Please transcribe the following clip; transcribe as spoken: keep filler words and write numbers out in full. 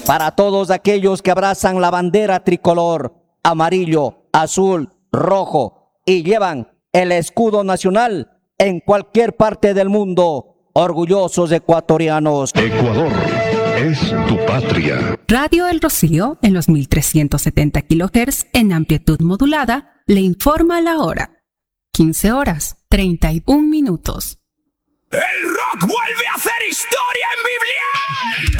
para todos aquellos que abrazan la bandera tricolor, amarillo, azul, rojo y llevan el escudo nacional en cualquier parte del mundo, orgullosos ecuatorianos. Ecuador es tu patria. Radio El Rocío, en los mil trescientos setenta kilohertz en amplitud modulada, le informa la hora. quince horas, treinta y un minutos. El rock vuelve a hacer historia en Biblia.